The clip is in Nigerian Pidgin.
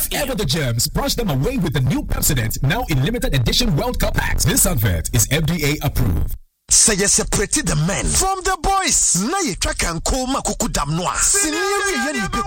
Whatever the germs, brush them away with the new Pepsodent, now in limited edition World Cup packs. This advert is FDA approved. Say you separated the men from the boys. Na ye track and call makuku dam noa. Senior